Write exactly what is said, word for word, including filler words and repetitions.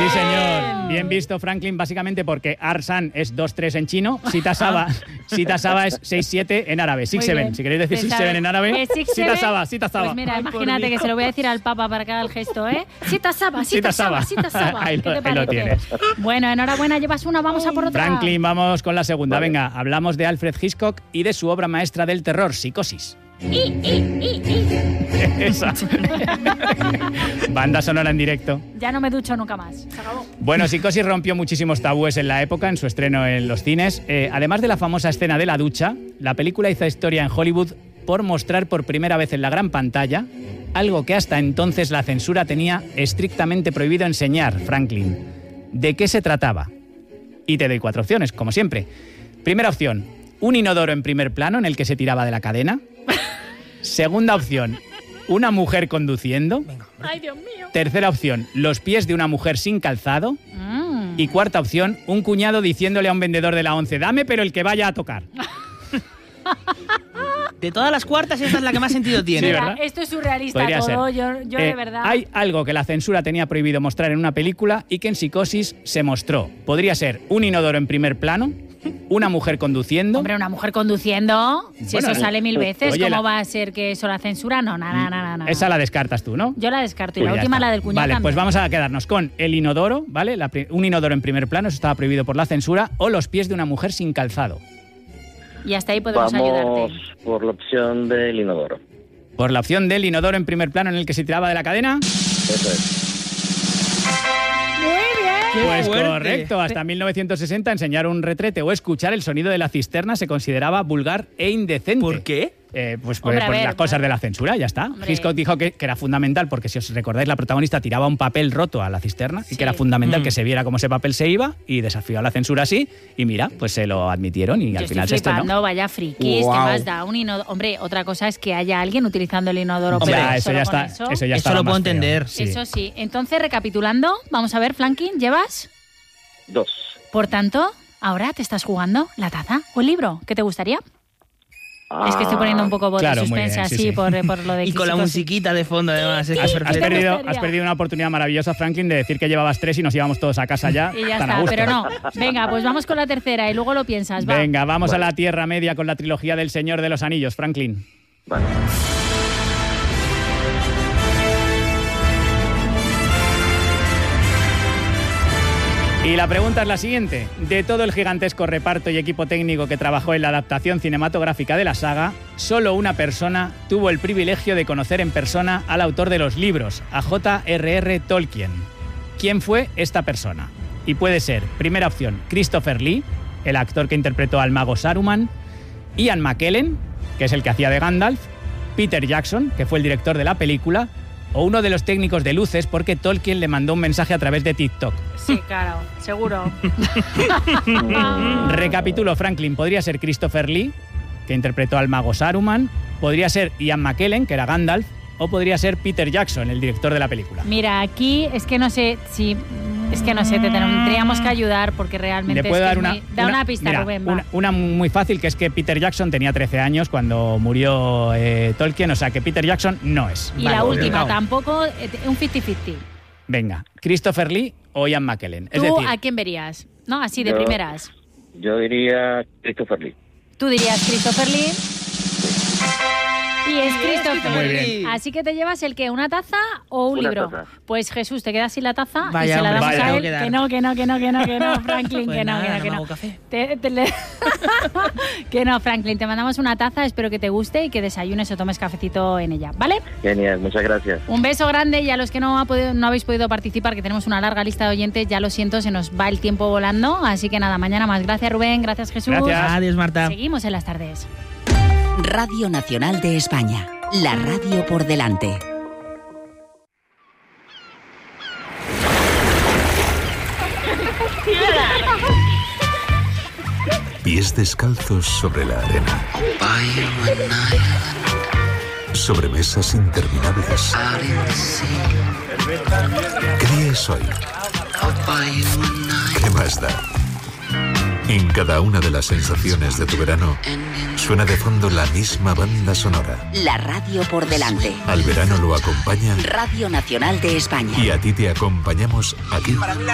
Sí, señor. Bien visto, Franklin, básicamente porque Arsan es dos tres en chino, Sita Saba, Sita Saba es seis siete en árabe. Six seven. Si queréis decir six seven en árabe, Sita Saba, Sita Saba. Pues mira, Ay, imagínate que se lo voy a decir al Papa para que haga el gesto, ¿eh? Sita Saba, Sita Saba, Sita Saba. Ahí, ¿Qué lo, te ahí lo tienes. Bueno, enhorabuena, llevas una, vamos a por otra. Franklin, vamos con la segunda. Vale. Venga, hablamos de Alfred Hitchcock y de su obra maestra del terror, Psicosis. I, I, I, I. Esa. Banda sonora en directo. Ya no me ducho nunca más. Se acabó. Bueno, Psicosis rompió muchísimos tabúes en la época, en su estreno en los cines. Eh, además de la famosa escena de la ducha, la película hizo historia en Hollywood por mostrar por primera vez en la gran pantalla algo que hasta entonces la censura tenía estrictamente prohibido enseñar, Franklin. ¿De qué se trataba? Y te doy cuatro opciones, como siempre. Primera opción, un inodoro en primer plano en el que se tiraba de la cadena. Segunda opción, una mujer conduciendo. Ay, Dios mío. Tercera opción, los pies de una mujer sin calzado. Mm. Y cuarta opción, un cuñado diciéndole a un vendedor de la once, dame, pero el que vaya a tocar. De todas las cuartas, esta es la que más sentido tiene. Sí, Mira, ¿verdad? esto es surrealista Podría todo. ser. Yo, yo Eh, de verdad. Hay algo que la censura tenía prohibido mostrar en una película y que en Psicosis se mostró. Podría ser un inodoro en primer plano, una mujer conduciendo. Hombre, una mujer conduciendo, si Bueno, eso sale mil veces, oye, ¿cómo la- va a ser que eso la censura? No, nada, nada, nada. Esa la descartas tú, ¿no? Yo la descarto. Y Pues la ya última, está. la del cuñado Vale, también. pues vamos a quedarnos con el inodoro, ¿vale? La pri- un inodoro en primer plano, eso estaba prohibido por la censura, o los pies de una mujer sin calzado. Y hasta ahí podemos Vamos ayudarte. por la opción del inodoro. Por la opción del inodoro en primer plano en el que se tiraba de la cadena. Eso es. Pues fuerte. correcto, hasta mil novecientos sesenta enseñar un retrete o escuchar el sonido de la cisterna se consideraba vulgar e indecente. ¿Por qué? Eh, pues por, Hombre, a por ver, las cosas pues- de la censura, ya está. Hombre. Hitchcock dijo que, que era fundamental, porque si os recordáis, la protagonista tiraba un papel roto a la cisterna y Sí. que era fundamental Mm. que se viera cómo ese papel se iba y desafió a la censura así y mira, pues se lo admitieron y Yo al estoy final se estrenó. flipando, vaya frikis, Guau. ¿qué más da? Un inodoro. Hombre, otra cosa es que haya alguien utilizando el inodoro, Hombre, pero Ya, eso solo ya con está, eso, eso ya Eso estaba lo puedo más feo. entender. Sí. eso sí. Entonces, recapitulando, vamos a ver, Franklin, ¿llevas? Dos. Por tanto, ahora te estás jugando la taza o el libro. ¿Qué te gustaría? Es que estoy poniendo un poco voz Claro, de muy suspense bien, sí, así sí. Por, por lo de Y con la Psicosis. musiquita de fondo, además. Es Has, has perfecto. perdido, gustaría? has perdido una oportunidad maravillosa, Franklin, de decir que llevabas tres y nos íbamos todos a casa ya. Y ya tan a está, gusto. pero no. Venga, pues vamos con la tercera y luego lo piensas. Va. Venga, vamos a la Tierra Media con la trilogía del Señor de los Anillos, Franklin. Vale. Y la pregunta es la siguiente. De todo el gigantesco reparto y equipo técnico que trabajó en la adaptación cinematográfica de la saga, solo una persona tuvo el privilegio de conocer en persona al autor de los libros, a J R R Tolkien. ¿Quién fue esta persona? Y puede ser, primera opción, Christopher Lee, el actor que interpretó al mago Saruman, Ian McKellen, que es el que hacía de Gandalf, Peter Jackson, que fue el director de la película, o uno de los técnicos de luces porque Tolkien le mandó un mensaje a través de TikTok. Sí, claro, seguro. Recapitulo, Franklin, podría ser Christopher Lee, que interpretó al mago Saruman, podría ser Ian McKellen, que era Gandalf, o podría ser Peter Jackson, el director de la película. Mira, aquí es que no sé si... Es que no sé, te tendríamos que ayudar porque realmente Le puedo es que dar es una, muy- Da una, pista, mira, Rubén, va. una, una muy fácil, que es que Peter Jackson tenía trece años cuando murió eh, Tolkien, o sea que Peter Jackson no es. Y Vale, la última, complicado. tampoco, eh, un cincuenta cincuenta. Venga, Christopher Lee o Ian McKellen. Es ¿Tú decir, a quién verías? No, así de Yo- primeras. Yo diría Christopher Lee. Tú dirías Christopher Lee. Y es Christopher Muy Lee. bien. Así que te llevas el que, ¿una taza o un Una libro? taza. Pues Jesús, te quedas sin la taza Vaya, y se la hombre, damos vaya. a Tengo él. que dar. Que no, que no, que no, que no, que no, Franklin, Pues que no, nada, que no, no que me no. hago café. Te- te le- que no, Franklin, te mandamos una taza, espero que te guste y que desayunes o tomes cafecito en ella, ¿vale? Genial, muchas gracias. Un beso grande y a los que no, ha podido- no habéis podido participar, que tenemos una larga lista de oyentes, ya lo siento, se nos va el tiempo volando, así que nada, mañana más. Gracias Rubén, gracias Jesús. Gracias. Adiós, Marta. Seguimos en las tardes. Radio Nacional de España. La radio por delante. Pies descalzos sobre la arena. Sobre mesas interminables. ¿Qué día es hoy? ¿Qué más da? En cada una de las sensaciones de tu verano suena de fondo la misma banda sonora. La radio por delante. Al verano lo acompaña Radio Nacional de España. y a ti te acompañamos aquí.